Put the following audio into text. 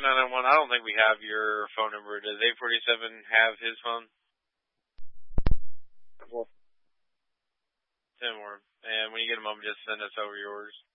991, I don't think we have your phone number. Does 847 have his phone? Well, 10 more. And when you get a moment, just send us over yours.